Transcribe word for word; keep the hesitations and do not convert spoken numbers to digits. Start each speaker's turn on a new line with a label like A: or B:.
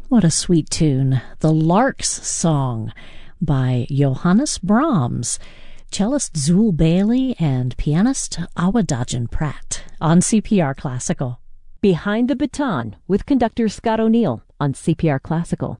A: What a sweet tune. The Lark's Song by Johannes Brahms, cellist Zool Bailey, and pianist Awadagin Pratt on C P R Classical.
B: Behind the Baton with conductor Scott O'Neill on C P R Classical.